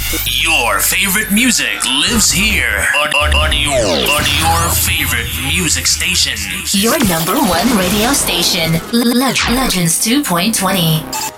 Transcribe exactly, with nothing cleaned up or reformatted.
Your favorite music lives here on, on, on, your, on your favorite music station. Your number one radio station, Le- Legends two point twenty.